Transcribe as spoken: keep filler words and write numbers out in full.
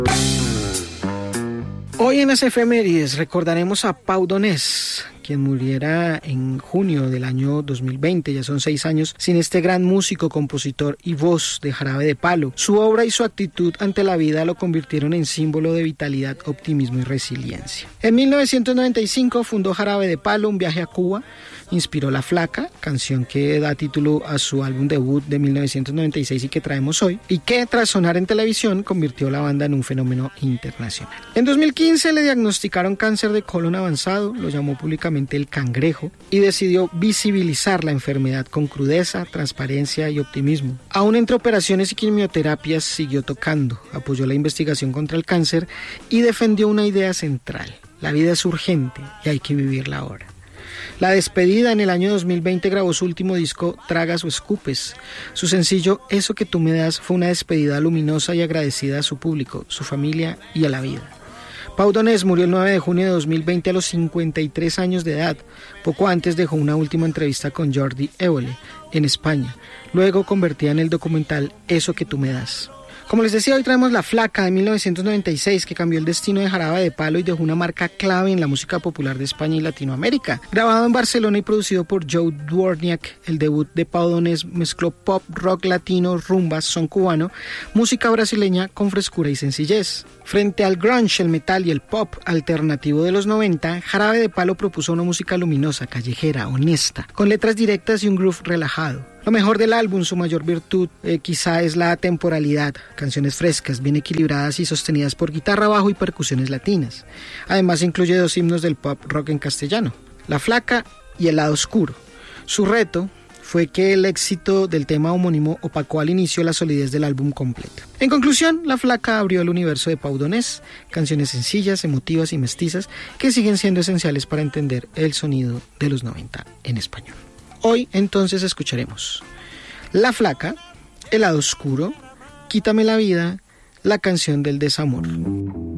Hoy en las efemérides recordaremos a Pau Donés, quien muriera en junio del año dos mil veinte, ya son seis años sin este gran músico, compositor y voz de Jarabe de Palo. Su obra y su actitud ante la vida lo convirtieron en símbolo de vitalidad, optimismo y resiliencia. En mil novecientos noventa y cinco fundó Jarabe de Palo, un viaje a Cuba. Inspiró La Flaca, canción que da título a su álbum debut de mil novecientos noventa y seis y que traemos hoy, y que tras sonar en televisión convirtió la banda en un fenómeno internacional. En dos mil quince le diagnosticaron cáncer de colon avanzado, lo llamó públicamente el cangrejo, y decidió visibilizar la enfermedad con crudeza, transparencia y optimismo. Aún entre operaciones y quimioterapias siguió tocando, apoyó la investigación contra el cáncer y defendió una idea central: la vida es urgente y hay que vivirla ahora. La despedida en el año dos mil veinte grabó su último disco Tragas o Escupes. Su sencillo Eso que tú me das fue una despedida luminosa y agradecida a su público, su familia y a la vida. Pau Donés murió el nueve de junio de dos mil veinte a los cincuenta y tres años de edad. Poco antes dejó una última entrevista con Jordi Évole en España, luego convertida en el documental Eso que tú me das. Como les decía, hoy traemos La Flaca de mil novecientos noventa y seis, que cambió el destino de Jarabe de Palo y dejó una marca clave en la música popular de España y Latinoamérica. Grabado en Barcelona y producido por Joe Dworniak, el debut de Pau Donés mezcló pop, rock latino, rumba, son cubano, música brasileña con frescura y sencillez. Frente al grunge, el metal y el pop alternativo de los noventa, Jarabe de Palo propuso una música luminosa, callejera, honesta, con letras directas y un groove relajado. Lo mejor del álbum, su mayor virtud, eh, quizá es la temporalidad, canciones frescas, bien equilibradas y sostenidas por guitarra, bajo y percusiones latinas. Además incluye dos himnos del pop rock en castellano, La Flaca y El Lado Oscuro. Su reto fue que el éxito del tema homónimo opacó al inicio la solidez del álbum completo. En conclusión, La Flaca abrió el universo de Pau Donés, canciones sencillas, emotivas y mestizas que siguen siendo esenciales para entender el sonido de los noventa en español. Hoy entonces escucharemos La Flaca, El Lado Oscuro, Quítame la vida, la canción del desamor.